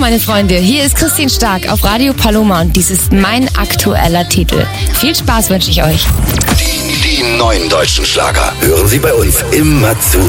meine Freunde, hier ist Christine Stark auf Radio Paloma und dies ist mein aktueller Titel. Viel Spaß wünsche ich euch. Die neuen deutschen Schlager hören Sie bei uns immer zu